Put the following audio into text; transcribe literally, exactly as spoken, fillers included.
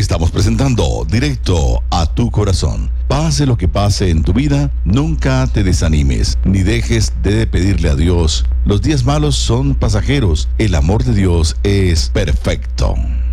Estamos presentando Directo a tu Corazón. Pase lo que pase en tu vida, nunca te desanimes, ni dejes de pedirle a Dios. Los días malos son pasajeros, el amor de Dios es perfecto.